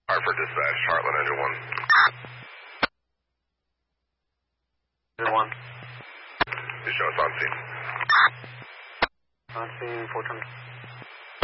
Hartford dispatch, Heartland engine 1. Engine 1. You show us on scene. On scene, 410.